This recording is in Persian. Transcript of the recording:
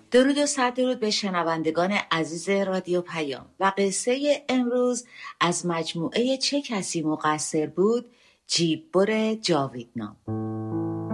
درود و صد درود به شنوندگان عزیز رادیو پیام و قصه امروز از مجموعه چه کسی مقصر بود؟ جیببر جاویدنام.